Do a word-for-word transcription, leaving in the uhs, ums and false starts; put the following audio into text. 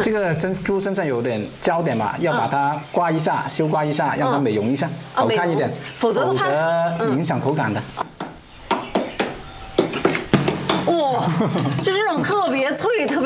这个身猪身上有点焦点嘛，要把它刮一下、修刮一下，让它美容一下，好看一点， 否则的话影响口感的。 哇，就这种特别脆、特别。